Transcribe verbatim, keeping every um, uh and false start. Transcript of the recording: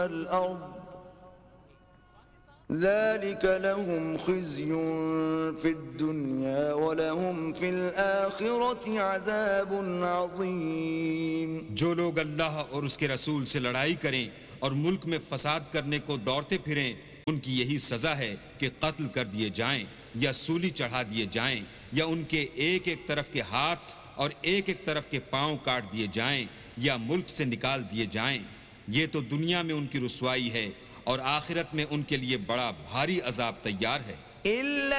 الأرض ذلك لهم خزي في الدنيا ولهم في الآخرة عذاب عظيم। जो लोग अल्लाह और उसके रसूल से लड़ाई करें और मुल्क में फसाद करने को दौड़ते फिरें, उनकी यही सजा है कि कत्ल कर दिए जाएं या सूली चढ़ा दिए जाएं या उनके एक एक तरफ के हाथ और एक एक तरफ के पांव काट दिए जाएं या मुल्क से निकाल दिए जाएं। ये तो दुनिया में उनकी रुसवाई है और आखिरत में उनके लिए बड़ा भारी अजाब तैयार है।